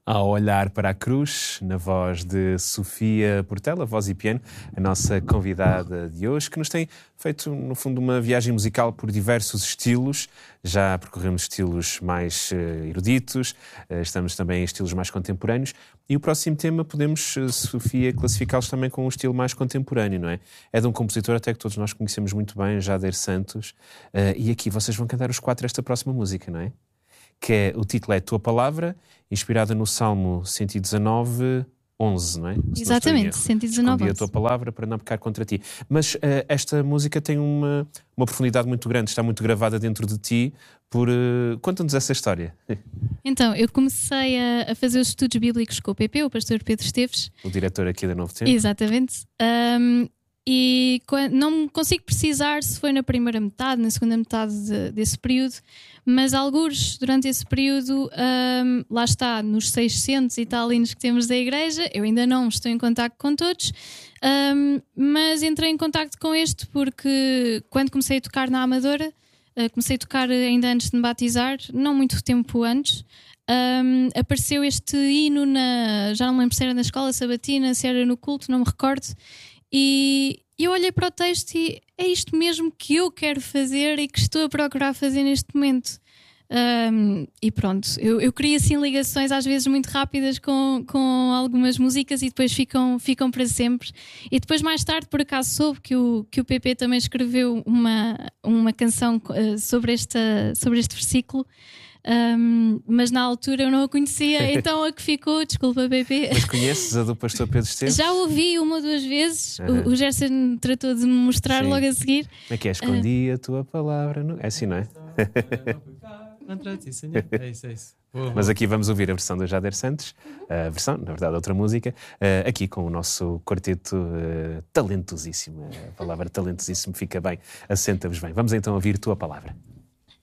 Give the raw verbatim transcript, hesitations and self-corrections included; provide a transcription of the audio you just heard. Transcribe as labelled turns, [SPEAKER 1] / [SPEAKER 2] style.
[SPEAKER 1] Ao olhar para a cruz, na voz de Sofia Portela, voz e piano, a nossa convidada de hoje, que nos tem feito, no fundo, uma viagem musical por diversos estilos. Já percorremos estilos mais uh, eruditos, uh, estamos também em estilos mais contemporâneos. E o próximo tema podemos, uh, Sofia, classificá-los também com um estilo mais contemporâneo, não é? É de um compositor até que todos nós conhecemos muito bem, Jader Santos. Uh, e aqui vocês vão cantar os quatro esta próxima música, não é? Que é, o título é Tua Palavra, inspirada no Salmo cento e dezanove, onze, não é? Se
[SPEAKER 2] Exatamente,
[SPEAKER 1] não
[SPEAKER 2] cento e dezanove,
[SPEAKER 1] Escondi a tua palavra para não pecar contra ti. Mas uh, esta música tem uma, uma profundidade muito grande, está muito gravada dentro de ti. Por, uh, conta-nos essa história.
[SPEAKER 2] Então, eu comecei a, a fazer os estudos bíblicos com o P P, o pastor Pedro Esteves.
[SPEAKER 1] O diretor aqui da Novo Tempo.
[SPEAKER 2] Exatamente. Um, e não consigo precisar se foi na primeira metade, na segunda metade de, desse período, mas algures durante esse período, um, lá está, nos seiscentos e tal hinos que temos da igreja, eu ainda não estou em contacto com todos, um, mas entrei em contacto com este porque quando comecei a tocar na Amadora, uh, comecei a tocar ainda antes de me batizar, não muito tempo antes, um, apareceu este hino, na, já não me lembro se era na escola sabatina, se era no culto, não me recordo. E eu olhei para o texto e é isto mesmo que eu quero fazer e que estou a procurar fazer neste momento. Um, e pronto, eu, eu crio assim ligações às vezes muito rápidas com, com algumas músicas e depois ficam, ficam para sempre. E depois mais tarde por acaso soube que o, que o P P também escreveu uma, uma canção uh, sobre, esta, sobre este versículo. Um, mas na altura eu não a conhecia, então a que ficou, desculpa P P.
[SPEAKER 1] Mas conheces a do pastor Pedro Esteves?
[SPEAKER 2] Já ouvi uma ou duas vezes,
[SPEAKER 1] uhum.
[SPEAKER 2] o, o Gerson tratou de me mostrar. Sim. Logo a seguir.
[SPEAKER 1] Como é que é? Escondi uh... a tua palavra no... É assim, não é?
[SPEAKER 3] É isso, é isso.
[SPEAKER 1] Mas aqui vamos ouvir a versão do Jader Santos, a versão, na verdade, outra música, aqui com o nosso quarteto uh, talentosíssimo. A palavra talentosíssimo fica bem, assenta-vos bem. Vamos então ouvir Tua Palavra.